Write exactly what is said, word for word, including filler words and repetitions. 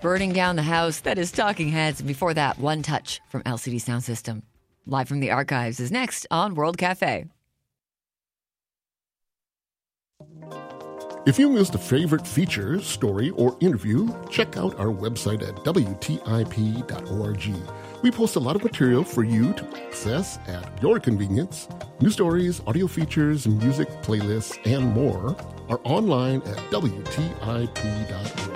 Burning Down the House. That is Talking Heads. And before that, One Touch from L C D Sound System. Live from the archives is next on World Cafe. If you missed a favorite feature, story, or interview, check out our website at W T I P dot org. We post a lot of material for you to access at your convenience. News stories, audio features, music playlists, and more are online at W T I P dot org.